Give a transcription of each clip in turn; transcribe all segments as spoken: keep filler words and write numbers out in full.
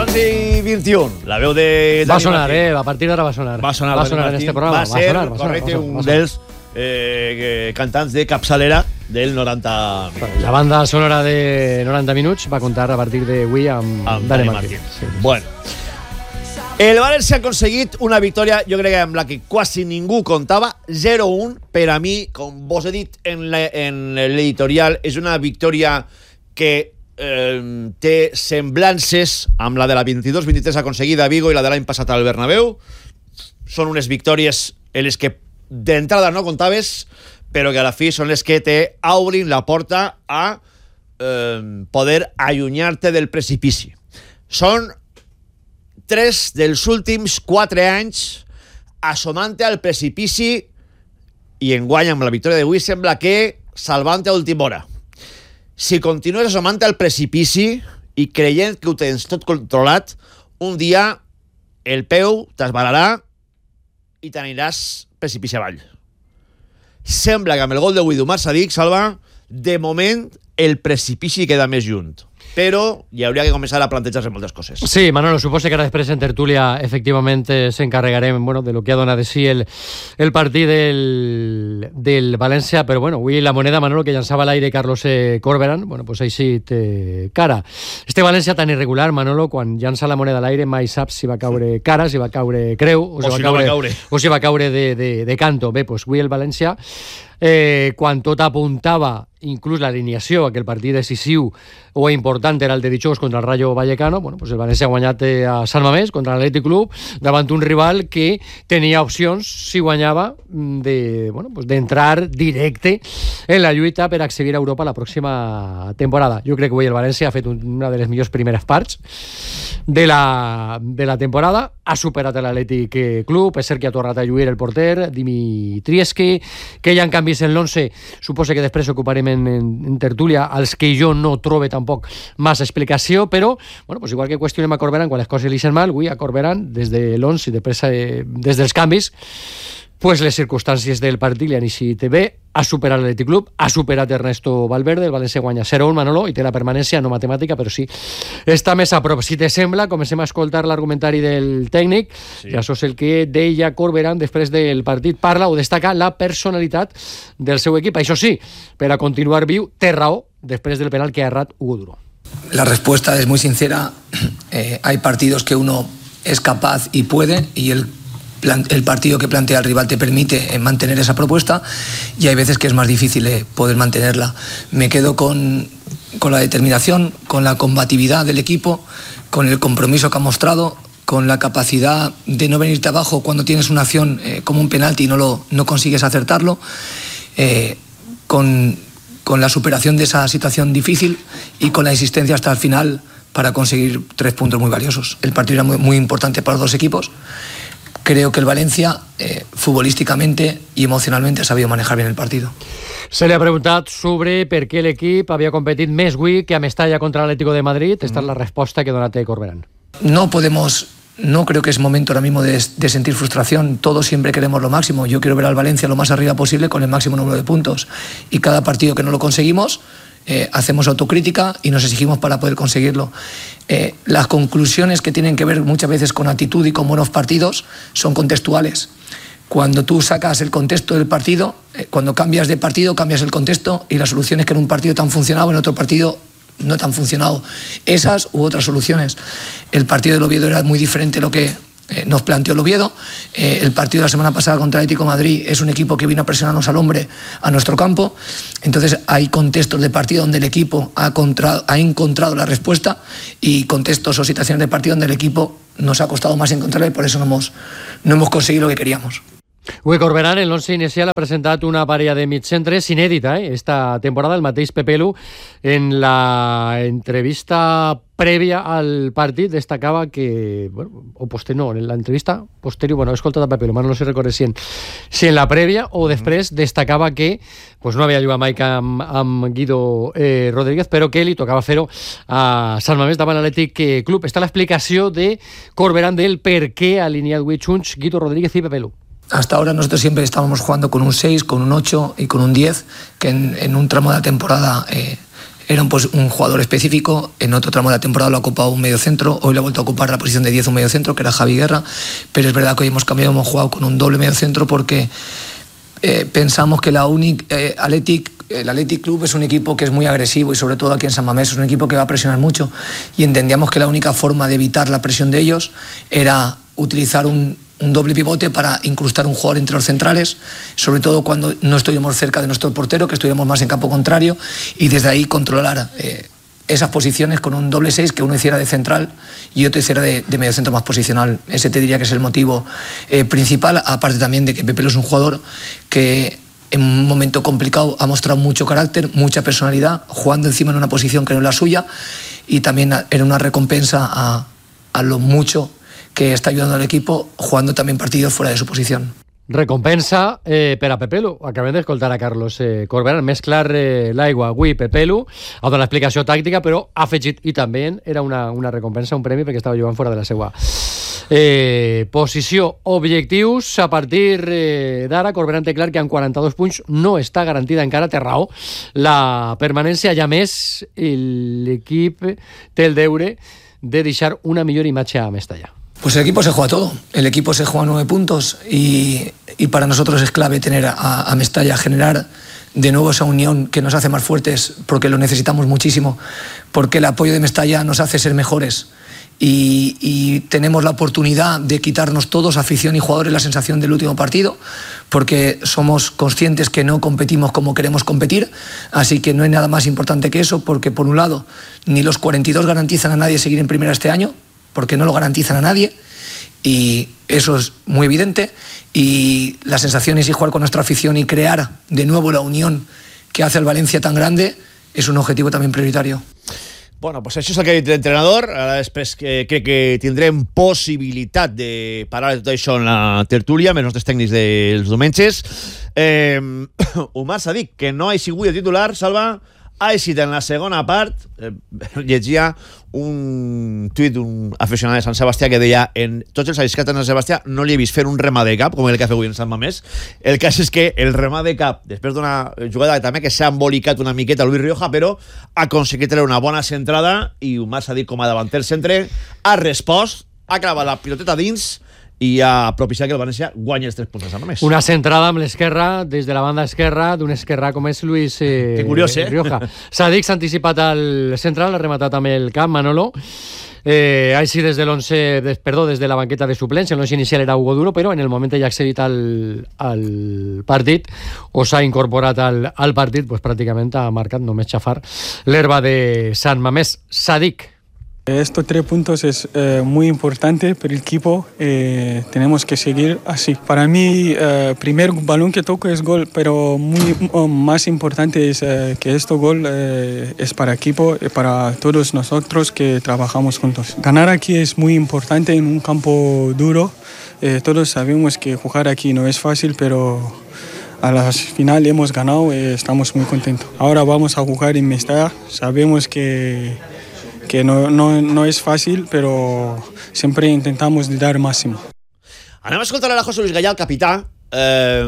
onze i vint-i-un, la veu de... Va sonar, eh? A partir d'ara va sonar. Va sonar, va sonar en este programa. Va ser, va sonar, va sonar, correcte, va sonar, un dels eh, cantants de capçalera del noranta... La banda sonora de noranta minuts va contar a partir d'avui amb, amb Dani Martín. Sí. Bueno. El València ha aconseguit una victòria, jo crec que amb la que quasi ningú comptava, zero un. Per a mi, com vos he dit en l'editorial, és una victòria que eh, té semblances amb la de la vint-i-dos vint-i-tres aconseguida a Vigo i la de l'any passat al Bernabéu. Són unes victòries en les que d'entrada no comptaves, però que a la fi són les que te obrin la porta a eh, poder allunyar-te del precipici. Són tres dels últims quatre anys assomant-te al precipici i enguany amb la victòria d'avui sembla que salvant-te a última hora. Si continues assomant-te al precipici i creient que ho tens tot controlat, un dia el peu t'esbararà i t'aniràs precipici avall. Sembla que amb el gol d'avui d'Umar Sadik, Salva, de moment el precipici queda més lluny. Però hi hauria que començar a plantejar-se moltes coses. Sí, Manolo, suposo que ara després en tertúlia efectivament s'encarregarem bueno, de lo que ha donat de sí el, el partit del, del València, però bueno, avui la moneda, Manolo, que llançava a l'aire Carlos eh, Corberan, bueno, pues així té cara. Este València tan irregular, Manolo, quan llança la moneda a l'aire mai saps si va caure cara, si va caure creu o, o si, si va, no caure, va caure o si va caure de, de, de canto. Bé, pues avui el València Eh, quan tot apuntava, inclús l'alineació, que el partit decisiu o important era el de dijous contra el Rayo Vallecano, bueno, pues el València ha guanyat a Sant Mamés contra l'Atlètic Club davant un rival que tenia opcions, si guanyava, de, bueno, pues d'entrar directe en la lluita per accedir a Europa la pròxima temporada. Jo crec que avui el València ha fet una de les millors primeres parts de la, de la temporada, ha superat l'Atlètic Club, és cert que ha tornat a lluir el porter Dimitrievski, que hi ha canvis en l'onze, suposo que després ocuparem en, en, en tertúlia, als que jo no trobe tampoc massa explicació, però bueno, pues igual que qüestionem a Corberan quan les coses li ixen mal, avui a Corberan des de l'onze i després eh, des dels canvis, pues les circumstàncies del partit li han eixit bé, ha superat l'Atlètic Club, ha superat Ernesto Valverde, el València guanya zero un, Manolo, i té la permanència no matemàtica, però sí està més a prop. Si te sembla, comencem a escoltar l'argumentari del tècnic, sí. I això és el que deia Corberan després del partit. Parla o destaca la personalitat del seu equip. Això sí, per a continuar viu, té raó després del penal que ha errat Hugo Duro. La respuesta es muy sincera. Eh, hay partidos que uno es capaz y puede, y el el partido que plantea el rival te permite mantener esa propuesta, y hay veces que es más difícil eh, poder mantenerla. Me quedo con, con la determinación, con la combatividad del equipo, con el compromiso que ha mostrado, con la capacidad de no venirte abajo cuando tienes una acción eh, como un penalti y no, lo, no consigues acertarlo, eh, con, con la superación de esa situación difícil y con la insistencia hasta el final para conseguir tres puntos muy valiosos. El partido era muy, muy importante para los dos equipos. Creo que el Valencia, eh, futbolísticamente y emocionalmente, ha sabido manejar bien el partido. Se le ha preguntat sobre per què l'equip havia competit més avui que a Mestalla contra l'Atlético de Madrid. Esta mm. es la resposta que ha donat Corberan. No podemos, no creo que es momento ahora mismo de, de sentir frustración. Todos siempre queremos lo máximo. Yo quiero ver al Valencia lo más arriba posible con el máximo número de puntos. Y cada partido que no lo conseguimos, Eh, hacemos autocrítica y nos exigimos para poder conseguirlo. Eh, las conclusiones que tienen que ver muchas veces con actitud y con buenos partidos son contextuales. Cuando tú sacas el contexto del partido, eh, cuando cambias de partido, cambias el contexto, y las soluciones que en un partido te han funcionado, en otro partido no te han funcionado. Esas u otras soluciones. El partido del Oviedo era muy diferente a lo que Eh, nos planteó el Oviedo. Eh, el partido de la semana pasada contra el Atlético de Madrid es un equipo que vino a presionarnos al hombre a nuestro campo. Entonces hay contextos de partido donde el equipo ha, contra, ha encontrado la respuesta, y contextos o situaciones de partido donde el equipo nos ha costado más encontrarla, y por eso no hemos, no hemos conseguido lo que queríamos. Avui Corberan, en l'onze inicial, ha presentat una parella de mitcentres inèdita eh? esta temporada. El mateix Pepelu, en la entrevista prèvia al partit, destacava que, bueno, o poster, no, en la entrevista posterior, bueno, he escoltat a Pepelu, no, no sé recorre si en, si en la prèvia o després destacava que pues, no havia jugat mai amb, amb Guido eh, Rodríguez, però que li tocava fer-ho a Sant Mamés davant l'Atlètic Club. Està l'explicació de Corberan del per què ha alineat avui junts Guido Rodríguez i Pepelu. Hasta ahora nosotros siempre estábamos jugando con un seis, con un ocho y con un diez, que en, en un tramo de la temporada eh, era un, un jugador específico. En otro tramo de la temporada lo ha ocupado un medio centro, hoy lo ha vuelto a ocupar la posición de diez un medio centro, que era Javi Guerra, pero es verdad que hoy hemos cambiado, hemos jugado con un doble medio centro porque eh, pensamos que la Unic, eh, Athletic, el Athletic Club es un equipo que es muy agresivo y sobre todo aquí en San Mamés es un equipo que va a presionar mucho y entendíamos que la única forma de evitar la presión de ellos era utilizar un, un doble pivote para incrustar un jugador entre los centrales, sobre todo cuando no estuviéramos cerca de nuestro portero, que estuviéramos más en campo contrario, y desde ahí controlar eh, esas posiciones con un doble seis, que uno hiciera de central y otro hiciera de, de medio centro más posicional. Ese te diría que es el motivo eh, principal, aparte también de que Pepelu es un jugador que en un momento complicado ha mostrado mucho carácter, mucha personalidad, jugando encima en una posición que no es la suya, y también era una recompensa a, a lo mucho que està ayudando al equipo, jugando también partidos fuera de su posición. Recompensa eh, per a Pepelu. Acabem d'escoltar a Carlos eh, Corberán mesclar eh, l'aigua avui Pepelu, ha donat l'explicació tàctica, però ha afegit, i també era una, una recompensa, un premi, perquè estava jugant fora de la seva eh, posició. Objectius, a partir eh, d'ara, Corberán té clar que amb quaranta-dos punts no està garantida encara, té raó, la permanència. I a més, l'equip té el deure de deixar una millor imatge a Mestalla. Pues el equipo se juega todo, el equipo se juega nueve puntos y, y para nosotros es clave tener a, a Mestalla, generar de nuevo esa unión que nos hace más fuertes, porque lo necesitamos muchísimo, porque el apoyo de Mestalla nos hace ser mejores y, y tenemos la oportunidad de quitarnos todos, afición y jugadores, la sensación del último partido, porque somos conscientes que no competimos como queremos competir, así que no hay nada más importante que eso, porque por un lado ni los cuarenta y dos garantizan a nadie seguir en primera este año, porque no lo garantizan a nadie, y eso es muy evidente, y las sensaciones y jugar con nuestra afición y crear de nuevo la unión que hace al Valencia tan grande es un objetivo también prioritario. Bueno, pues això és el que ha dit l'entrenador. Ara després que, crec que tindrem possibilitat de parlar de tot això en la tertúlia amb els nostres tècnics dels diumenges. Eh, Umar Sadik, que no ha sigut de titular, Salva, ha eixit en la segona part. Eh, llegia un tuit d'un aficionat de Sant Sebastià que deia: en tots els anys que té Sant Sebastià no li he vist fer un remat de cap com el que ha fet avui en Sant Mamés. El cas és que el remat de cap, després d'una jugada també que s'ha embolicat una miqueta Luis Rioja, però ha aconseguit treure una bona centrada, i Umar Sadik, com a davanter centre, ha respost, ha clavat la piloteta dins i ha propiciat que el València guanyi els tres punts de Sant Mamés. Una centrada amb l'esquerra, des de la banda esquerra, d'un esquerrà com és Luis eh, que curiós, eh? Rioja. Sadik s'ha anticipat al central, ha rematat amb el cap, Manolo. Eh, així des de l'once, des, perdó, des de la banqueta de suplents, el l'once inicial era Hugo Duro, però en el moment que ja ha accedit al, al partit, o s'ha incorporat al, al partit, pues pràcticament ha marcat només xafar l'herba de Sant Mamés. Sadik. Estos tres puntos es eh, muy importante para el equipo, eh, tenemos que seguir así. Para mí, el eh, primer balón que toco es gol, pero muy, oh, más importante es eh, que este gol eh, es para el equipo y para todos nosotros que trabajamos juntos. Ganar aquí es muy importante en un campo duro. Eh, todos sabemos que jugar aquí no es fácil, pero a la final hemos ganado y estamos muy contentos. Ahora vamos a jugar en Mestalla, sabemos que que no, no, no es fácil, pero siempre intentamos dar máximo. Anem a escoltar a José Luis Gallà, el capità, eh,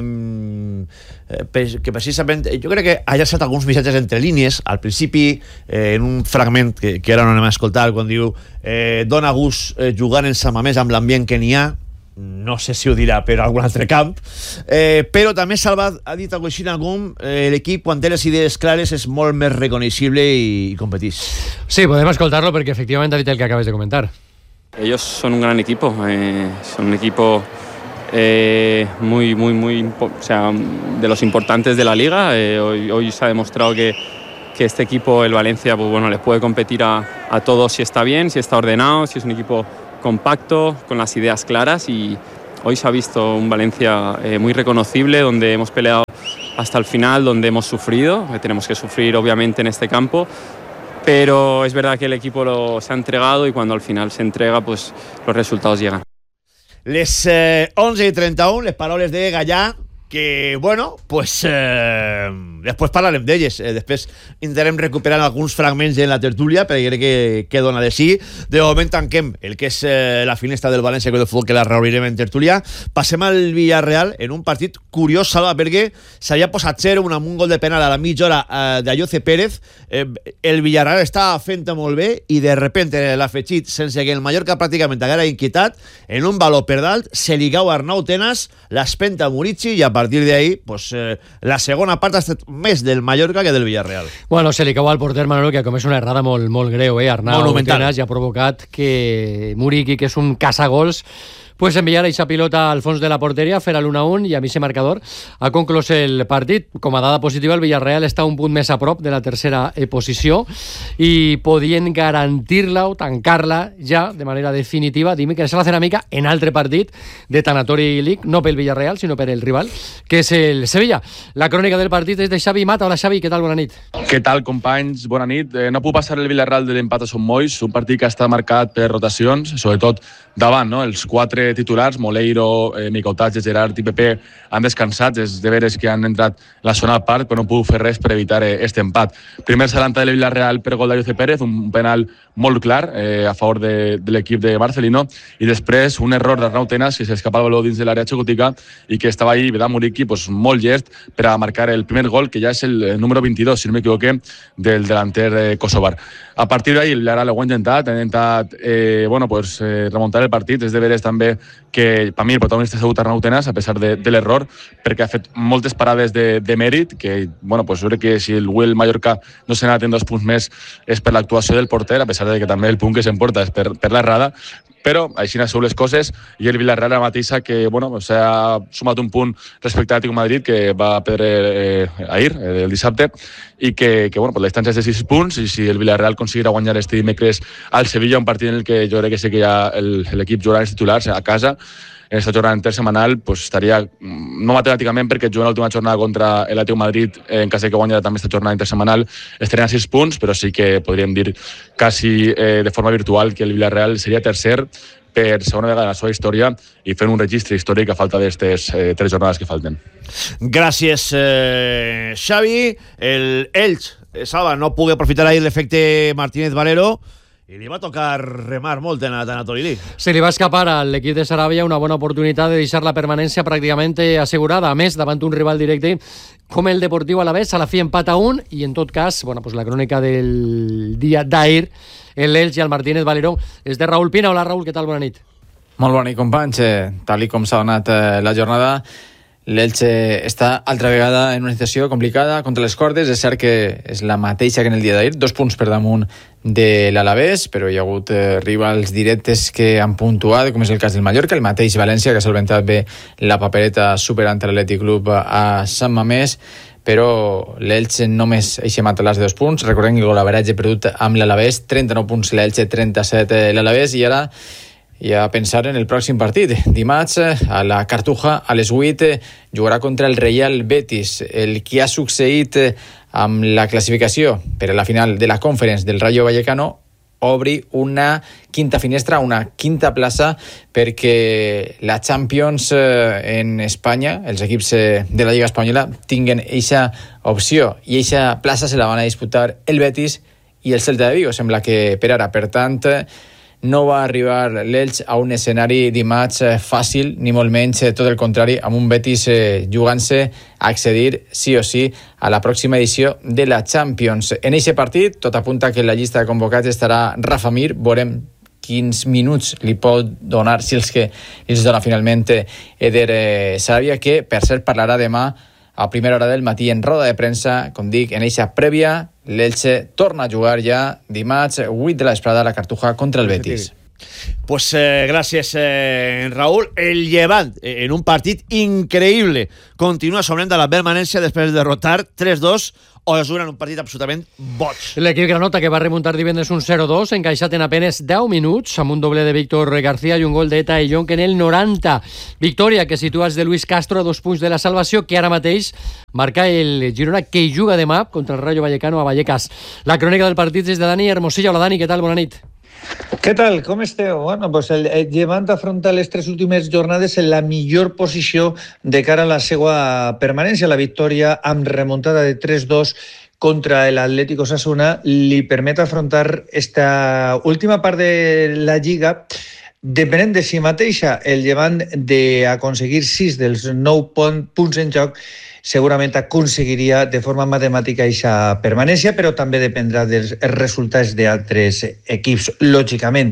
que precisament jo crec que ha llançat alguns missatges entre línies al principi, eh, en un fragment que, que ara no anem a escoltar, quan diu eh, dona gust eh, jugar en Sant Mamés amb l'ambient que n'hi ha. No sé si ho dirà per algun altre camp, eh, però també Salva ha dit alguna cosa així en algun, eh, l'equip quan té les idees clares és molt més reconeixible i, i competís. Sí, podem escoltarlo perquè efectivament ha dit el que acabes de comentar. Ellos son un gran equipo, eh, son un equipo eh, muy, muy, muy, o sea, de los importantes de la liga. Eh, hoy, hoy se ha demostrado que, que este equipo, el Valencia, pues bueno, les puede competir a, a todos si está bien, si está ordenado, si es un equipo compacto, con las ideas claras, y hoy se ha visto un Valencia eh, muy reconocible, donde hemos peleado hasta el final, donde hemos sufrido, eh, tenemos que sufrir obviamente en este campo, pero es verdad que el equipo lo, se ha entregado, y cuando al final se entrega, pues los resultados llegan. Les eh, once i trenta-un, les paraules de Gallà, que, bueno, pues eh, després parlarem d'elles, eh, després intentarem recuperar alguns fragments en la tertúlia, perquè crec que, que dona de sí. De moment tanquem el que és eh, la finestra del València Club de Futbol, que la reobrirem en tertúlia. Passem al Villarreal en un partit curiós, Salva, perquè s'havia posat zero amb un gol de penal a la mitja hora eh, d'Ayoce Pérez. Eh, el Villarreal estava fent molt bé i de repente l'afegit, sense que el Mallorca pràcticament haguera inquietat, en un baló per dalt se li cau a Arnau Tenas, l'espenta Murici i a A partir de ahí, pues eh, la segona part ha estat més del Mallorca que del Villarreal. Bueno, se li cau al porter Manolo, que ha comès una errada molt, molt greu, eh? Arnau Tenas, i ha provocat que Muriqui, que és un caçagols, pues enviar eixa pilota al fons de la porteria, fer l'u a u, i amb aquest marcador ha conclòs el partit. Com a dada positiva, el Villarreal està un punt més a prop de la tercera posició i podien garantir-la o tancar-la ja de manera definitiva, dimecres a la Ceràmica, en altre partit de Tanatori League, no pel Villarreal, sinó per el rival, que és el Sevilla. La crònica del partit és de Xavi Mata. Hola, Xavi, què tal? Bona nit. Què tal, companys? Bona nit. Eh, no puc passar el Villarreal de l'empat a Son Moix, un partit que està marcat per rotacions, sobretot davant, no? Els quatre titulars, Moleiro, eh, Micotatge, Gerard i Pepe, han descansat. És de veres que han entrat a la zona a part, però no puc fer res per evitar eh, este empat. Primer s'adelanta del Villarreal per gol d'Ayoce Pérez, un penal molt clar eh, a favor de, de l'equip de Marcelino, i després un error d'Arnau Tenas, que s'escapa el baló dins de l'àrea xocotica i que estava ahí, Vedà Muriqui, pues, molt llest per a marcar el primer gol, que ja és el número vint-i-dos, si no m'equivoqué, del delanter eh, kosovar. A partir d'ahí, el Villarreal ho ha intentat, ha intentat eh, bueno, pues, eh, remuntar el partit. És de veres també que per mi el protagonista ha sigut Arnau Tenas, a pesar de, de l'error, perquè ha fet moltes parades de, de mèrit, que bueno, pues, jo crec que si el Will Mallorca no s'ha anat en dos punts més és per l'actuació del porter, a pesar de que també el punt que s'emporta és per, per l'errada, però així han sigut les coses, i el Villarreal ara mateixa que bueno, s'ha sumat un punt respecte a l'Atlético de Madrid, que va perdre eh, ahir, eh, el dissabte, i que, que bueno, pues la distància és de sis punts, i si el Villarreal aconseguirà guanyar este dimecres al Sevilla, un partit en el que jo crec que sí que ja l'equip jugarà els titulars a casa, en aquesta jornada intersemanal, pues estaria, no matemàticament, perquè jugant l'última jornada contra l'Atlético de Madrid, en cas de que guanyara també aquesta jornada intersemanal, estarien a sis punts, però sí que podríem dir quasi eh, de forma virtual que el Villarreal seria tercer per segona vegada en la seva història i fent un registre històric a falta d'aquestes eh, tres jornades que falten. Gràcies, eh, Xavi. El Elx, eh, Salva, no pugui aprofitar ahir l'efecte Martínez Valero, i li va tocar remar molt en Tanatori League. Se li va escapar a l'equip de Sarabia una bona oportunitat de deixar la permanència pràcticament assegurada. A més, davant un rival directe com el Deportiu Alavés, a la fi empat a un, i en tot cas, bueno, pues la crònica del dia d'ahir, l'Elx i el Martínez Valero, és de Raúl Pina. Hola, Raúl, què tal? Bona nit. Molt bona nit, companys. Eh, tal i com s'ha donat eh, la jornada, l'Elche està altra vegada en una situació complicada contra les cordes. És cert que és la mateixa que en el dia d'ahir, dos punts per damunt de l'Alavés, però hi ha hagut eh, rivals directes que han puntuat, com és el cas del Mallorca, el mateix València, que ha solventat bé la papereta superant l'Atlètic Club a Sant Mamés, però l'Elche només eixe matalàs de dos punts. Recordem que el golaveratge perdut amb l'Alavés, trenta-nou punts l'Elche, trenta-set l'Alavés, i ara i a pensar en el pròxim partit. Dimarts, a la Cartuja, a les vuit, jugarà contra el Real Betis. El que ha succeït amb la classificació per a la final de la Conference del Rayo Vallecano obri una quinta finestra, una quinta plaça, perquè la Champions en Espanya, els equips de la Lliga Espanyola, tinguen eixa opció, i eixa plaça se la van a disputar el Betis i el Celta de Vigo. Sembla que per ara, per tant, no va arribar l'Elx a un escenari dimarts fàcil, ni molt menys, tot el contrari, amb un Betis jugant-se a accedir sí o sí a la pròxima edició de la Champions. En aquest partit, tot apunta que la llista de convocats estarà Rafa Mir. Veurem quins minuts li pot donar, si els que els dona finalment Eder Sarabia, que per cert parlarà demà a primera hora del matí en roda de premsa. Com dic, en eixa prèvia, l'Elche torna a jugar ja dimarts, vuit de la vesprada, a la Cartuja contra el Betis. Pues eh, gràcies, eh, Raúl. El Llevant, eh, en un partit increïble, continua somnant a la permanència després de derrotar tres dos o es en un partit absolutament boig. L'equip granota, que va remuntar divendres un zero dos, encaixat en apenes deu minuts, amb un doble de Víctor García i un gol d'Eta i Jonc en el noranta. Victòria que situa els de Luis Castro a dos punts de la salvació, que ara mateix marca el Girona, que juga demà contra el Rayo Vallecano a Vallecas. La crònica del partit és de Dani Hermosilla. Hola, Dani, què tal? Bona nit. Què tal? Com esteu? Bueno, pues el, el Llevant afronta les tres últimes jornades en la millor posició de cara a la seva permanència. La victòria amb remuntada de tres dos contra el Atlético Osasuna li permet afrontar esta última part de la Lliga depenent de si mateixa. El Llevant d'aconseguir sis dels nou punts en joc segurament aconseguiria de forma matemàtica aquesta permanència, però també dependrà dels resultats d'altres equips, lògicament.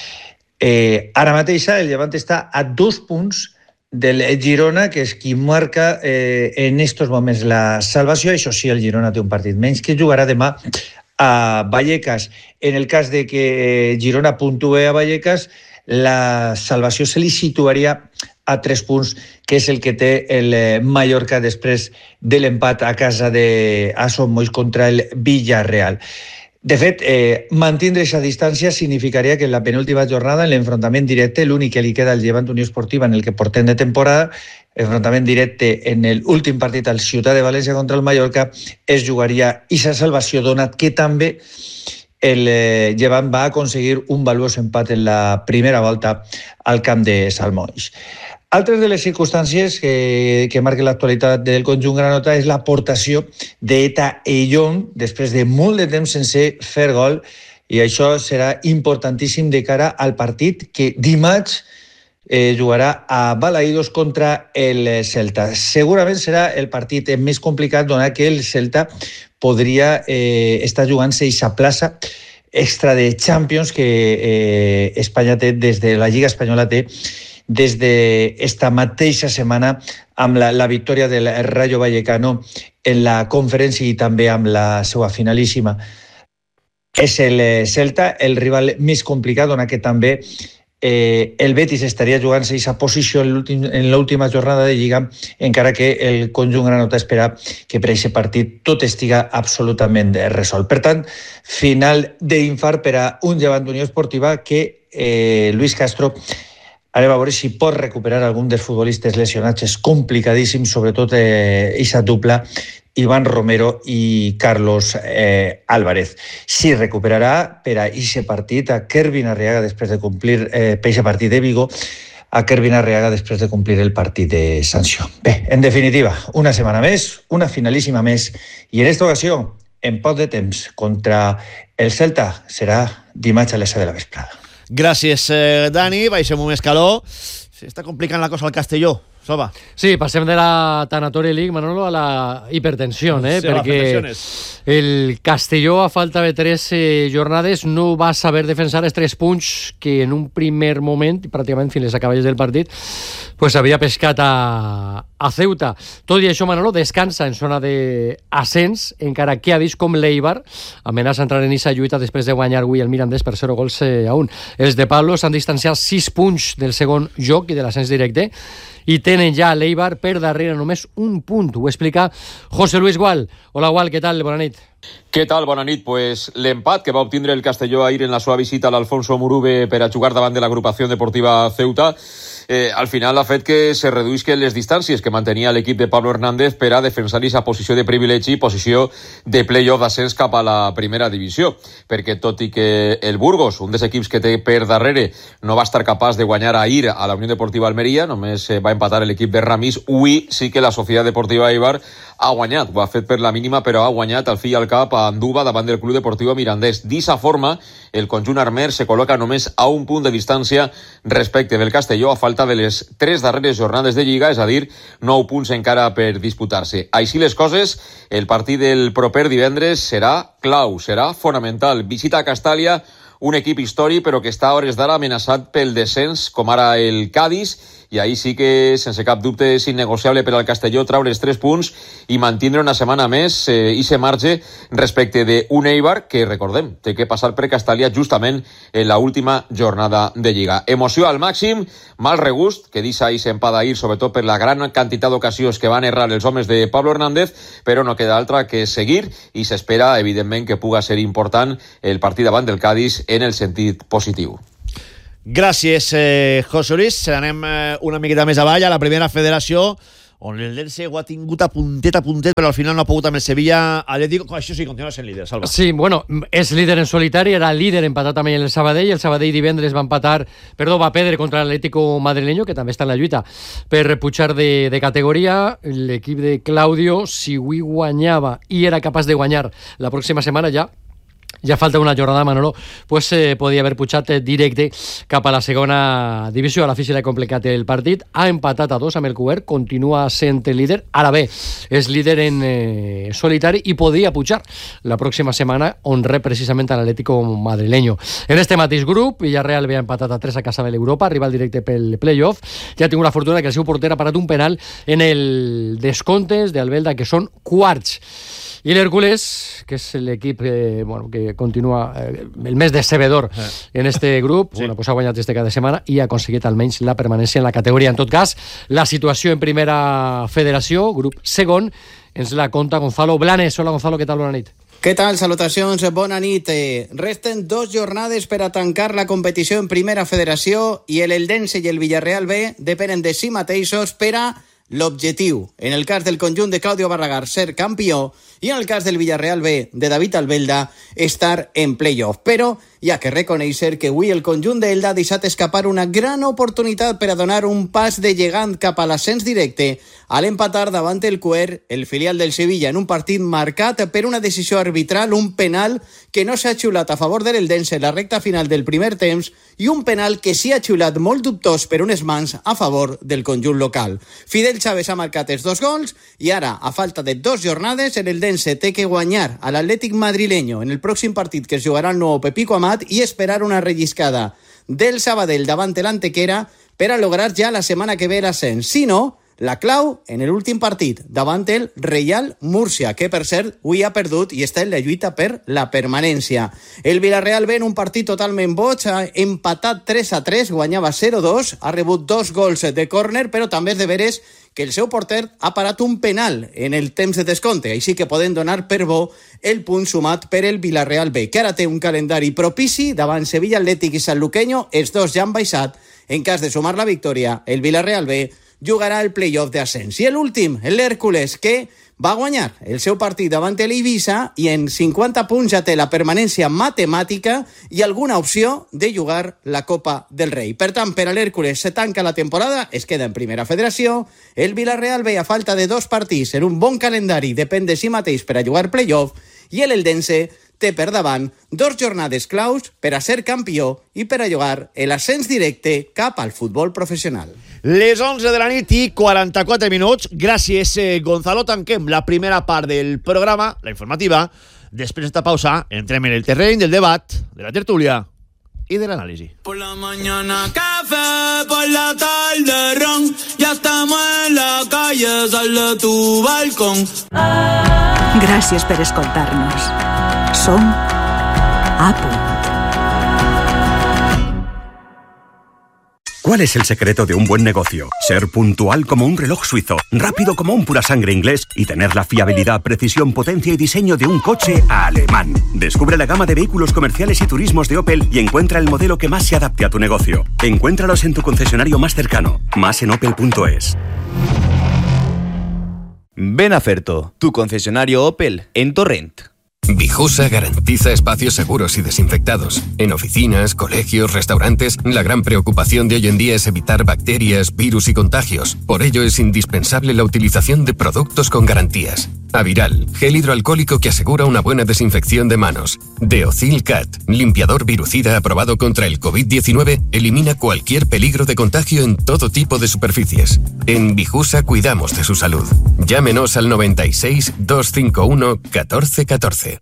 Eh, ara mateixa el Llevant està a dos punts del Girona, que és qui marca eh, en estos moments la salvació. Això sí, el Girona té un partit menys, que jugarà demà a Vallecas. En el cas de que Girona puntue a Vallecas, la salvació se li situaria a tres punts, que és el que té el Mallorca després de l'empat a casa de Son Moix contra el Villarreal. De fet, eh, mantindre aquesta distància significaria que en la penúltima jornada, en l'enfrontament directe, l'únic que li queda al Llevant Unió Esportiva en el que portem de temporada, enfrontament directe en l'últim partit al Ciutat de València contra el Mallorca, es jugaria aquesta salvació, donat que també el eh, Llevant va aconseguir un valuós empat en la primera volta al camp de Salmoix. Altres de les circumstàncies que, que marquen l'actualitat del conjunt granota és l'aportació d'Eta Ellón després de molt de temps sense fer gol, i això serà importantíssim de cara al partit que dimarts eh, jugarà a Balaïdos contra el Celta. Segurament serà el partit més complicat, donat que el Celta podria eh, estar jugant-se aquesta plaça extra de Champions que eh, Espanya té, des de la Lliga Espanyola té, des d'esta mateixa setmana amb la, la victòria del Rayo Vallecano en la conferència i també amb la seva finalíssima. És el Celta el rival més complicat, donat que també eh, el Betis estaria jugant-se aquesta posició en l'última jornada de Lliga, encara que el conjunt granota espera que per aquest partit tot estiga absolutament resolt. Per tant, final d'infart per a un Llevant Unió Esportiva que eh, Luis Castro anem a veure si pot recuperar algun dels futbolistes lesionats. És complicadíssim, sobretot aquesta eh, dupla, Iván Romero i Carlos eh, Álvarez. Si recuperarà per a aquest partit a Kervin Arriaga després de complir, eh, per aquest partit de Vigo, a Kervin Arriaga després de complir el partit de sanció. Bé, en definitiva, una setmana més, una finalíssima més, i en aquesta ocasió, en poc de temps, contra el Celta, serà dimarts a les set de la vesprada. Gràcies, eh, Dani. Baixem un més calor. S'està complicant la cosa al Castelló. Soba. Sí, passem de la Tanatory League, Manolo, a la hipertensió, eh? Sí, perquè el Castelló, a falta de tres eh, jornades, no va saber defensar els tres punts que en un primer moment, pràcticament fins les acaballes del partit, pues havia pescat a, a Ceuta. Tot i això, Manolo, descansa en zona d'ascens, encara que ha vist com l'Eibar amenaça entrar en aquesta lluita després de guanyar avui el Mirandés per zero gols a un. Els de Pablo s'han distanciat sis punts del segon joc i de l'ascens directe, i tenen ja l'Eibar per darrere només un punt. Ho explica José Luis Gual. Hola, Gual, què tal? Bona nit. Què tal? Bona nit. Pues l'empat que va obtindre el Castelló ahir en la seva visita a l'Alfonso Murube per a jugar davant de l'agrupació deportiva Ceuta, eh, al final ha fet que se reduïsquen les distàncies que mantenia l'equip de Pablo Hernández per a defensar aquesta posició de privilegi i posició de play-off d'ascens cap a la primera divisió. Perquè tot i que el Burgos, un dels equips que té per darrere, no va estar capaç de guanyar ahir a la Unió Deportiva Almeria, només va empatar l'equip de Ramis, avui sí que la Societat Deportiva Eibar ha guanyat, ho ha fet per la mínima, però ha guanyat al fi i al cap a Anduba davant del Club Deportiu Mirandés. D'issa forma, el conjunt armer se col·loca només a un punt de distància respecte del Castelló a falta de les tres darreres jornades de Lliga, és a dir, nou punts encara per disputar-se. Així les coses, el partit del proper divendres serà clau, serà fonamental. Visita a Castàlia, un equip històric però que està a hores d'ara amenaçat pel descens, com ara el Cádiz, i ahir sí que, sense cap dubte, és innegociable per al Castelló traure els tres punts i mantindre una setmana més eh, i se marge respecte d'un Eibar que, recordem, té que passar per Castàlia justament en la última jornada de Lliga. Emoció al màxim, mal regust, que deixa i s'empada ahir, sobretot per la gran quantitat d'ocasions que van errar els homes de Pablo Hernández, però no queda altra que seguir i s'espera, evidentment, que puga ser important el partit davant del Cádiz en el sentit positiu. Gràcies, eh, José Luis. Anem eh, una miqueta més avall a la primera federació, on l'Eldense ho ha tingut a puntet a puntet, però al final no ha pogut amb el Sevilla Atlético. Això sí, continua sent líder, Salva. Sí, bueno, és líder en solitari, era líder empatat també el Sabadell, el Sabadell divendres va empatar, perdó, va perdre contra l'Atlético madrileño, que també està en la lluita per pujar de, de categoria. L'equip de Claudio, si avui guanyava i era capaç de guanyar la pròxima setmana, ja ja falta una jornada, Manolo, pues eh, podia haver pujat directe cap a la segona divisió. A la fi se l'ha complicat el partit, ha empatat a dos amb el Cuber, continua sent el líder, ara bé, és líder en eh, solitari i podria pujar la pròxima setmana, on rep precisament a l'Atlético madrileño. En este mateix grup, Villarreal ve empatat a tres a casa de l'Europa, rival directe pel playoff, ja ha tingut la fortuna que el seu porter ha parat un penal en el descomptes d'Albelda, que són quarts. I l'Hércules, que és l'equip eh, bueno, que continua eh, el més decebedor eh. en este grup, sí. bueno, pues ha guanyat este cada setmana i ha aconseguit almenys la permanència en la categoria. En tot cas, la situació en primera federació, grup segon, ens la conta Gonzalo Blanes. Hola, Gonzalo, què tal? Bona nit. Què tal? Salutacions, bona nit. Eh, resten dos jornades per a tancar la competició en primera federació i l'Eldense i el Villarreal B depenen de si mateixos per a l'objectiu. En el cas del conjunt de Claudio Barragar, ser campió, i en el cas del Villarreal B de David Albelda, estar en playoff. Però hi ha que reconèixer que avui el conjunt d'Elda ha deixat escapar una gran oportunitat per a donar un pas de gegant cap a l'ascens directe a l'empatar davant el Cuer, el filial del Sevilla, en un partit marcat per una decisió arbitral, un penal que no s'ha xiulat a favor de l'Eldense en la recta final del primer temps i un penal que sí ha xiulat molt dubtós per unes mans a favor del conjunt local. Fidel Chávez ha marcat els dos gols i ara, a falta de dos jornades, l'Eldense té que guanyar a l'Atlètic madrileño en el pròxim partit que es jugarà al nou Pepico Amat i esperar una relliscada del Sabadell davant l'Antequera per a lograr ja la setmana que ve l'ascens. Si no, la clau en l'últim partit davant el Reial Múrcia, que per cert avui ha perdut i està en la lluita per la permanència. El Villarreal ve en un partit totalment boig, ha empatat tres a tres, guanyava zero a dos, ha rebut dos gols de córner, però també és de veres que el seu porter ha parat un penal en el temps de descompte, així que poden donar per bo el punt sumat per el Villarreal B, que ara té un calendari propici davant Sevilla Atlètic i Sanluqueño, els dos ja han baixat. En cas de sumar la victòria, el Villarreal B jugarà el playoff d'ascens. I l'últim, l'Hèrcules, que va guanyar el seu partit davant l'Eivissa i en cinquanta punts ja té la permanència matemàtica i alguna opció de jugar la Copa del Rei. Per tant, per a l'Hèrcules se tanca la temporada, es queda en primera federació, el Villarreal ve a falta de dos partits en un bon calendari, depèn de si mateix per a jugar playoff, i l'Eldense té per davant dos jornades claus per a ser campió i per a jugar l'ascens directe cap al futbol professional. Les onze de la nit i quaranta-quatre minuts. Gràcies, eh, Gonzalo. Tanquem la primera part del programa, la informativa. Després d'esta pausa, entrem en el terreny del debat, de la tertúlia y del análisis. Por la mañana café, por la tarde ron, ya estamos en la calle, sal de tu balcón. Gràcies per escoltar-nos. Som A Punt. ¿Cuál es el secreto de un buen negocio? Ser puntual como un reloj suizo, rápido como un pura sangre inglés y tener la fiabilidad, precisión, potencia y diseño de un coche alemán. Descubre la gama de vehículos comerciales y turismos de Opel y encuentra el modelo que más se adapte a tu negocio. Encuéntralos en tu concesionario más cercano. Más en opel punto es. Ven a Ferto, tu concesionario Opel en Torrent. Vijusa garantiza espacios seguros y desinfectados. En oficinas, colegios, restaurantes, la gran preocupación de hoy en día es evitar bacterias, virus y contagios. Por ello es indispensable la utilización de productos con garantías. Aviral, gel hidroalcohólico que asegura una buena desinfección de manos. Deocil-Cat, limpiador virucida aprobado contra el covid diecinueve, elimina cualquier peligro de contagio en todo tipo de superficies. En Vijusa cuidamos de su salud. Llámenos al noventa y seis, dos cinco uno, catorce catorce.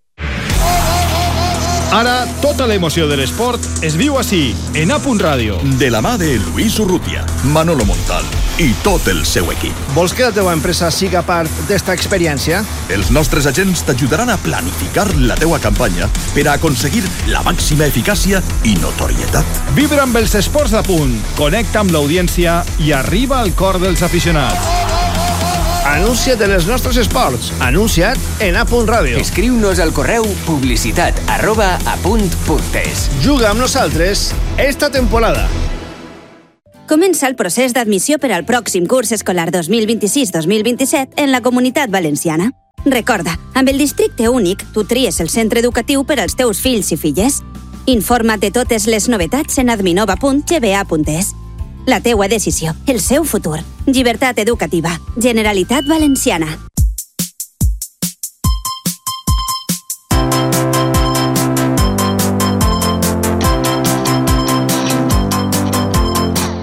Ara, tota l'emoció de l'esport es viu així, en A Punt Ràdio. De la mà de Luis Urrutia, Manolo Montal i tot el seu equip. Vols que la teva empresa siga part d'esta experiència? Els nostres agents t'ajudaran a planificar la teua campanya per a aconseguir la màxima eficàcia i notorietat. Vibra amb els esports d'A Punt, connecta amb l'audiència i arriba al cor dels aficionats. Anuncia't en els nostres esports. Anuncia't en A Punt Ràdio. Escriu-nos al correu publicitat arroba apunt punt es. Juga amb nosaltres esta temporada. Comença el procés d'admissió per al pròxim curs escolar dos mil vint-i-sis dos mil vint-i-set en la Comunitat Valenciana. Recorda, amb el districte únic, tu tries el centre educatiu per als teus fills i filles. Informa't de totes les novetats en adminova punt g b a punt es. La teua decisió, el seu futur. Llibertat educativa. Generalitat Valenciana.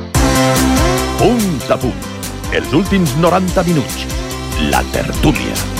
Punt a punt. Els últims noranta minuts. La tertúlia.